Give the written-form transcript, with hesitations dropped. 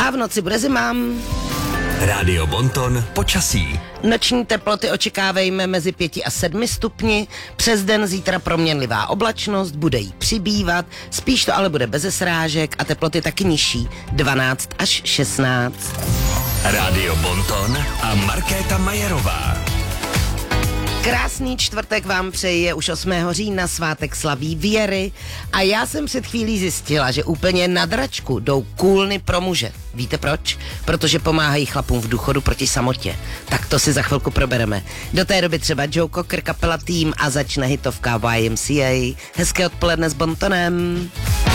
a v noci bude zima. Rádio Bonton počasí. Noční teploty očekávejme mezi 5 a 7 stupni, přes den zítra proměnlivá oblačnost, bude jí přibývat, spíš to ale bude beze srážek a teploty taky nižší, 12 až 16. Rádio Bonton a Markéta Majerová. Krásný čtvrtek vám přeje už 8. října, svátek slaví Věry a já jsem před chvílí zjistila, že úplně na dračku jdou kůlny pro muže. Víte proč? Protože pomáhají chlapům v důchodu proti samotě. Tak to si za chvilku probereme. Do té doby třeba Joe Cocker, kapela Tým a začne hitovka YMCA. Hezké odpoledne s Bontonem.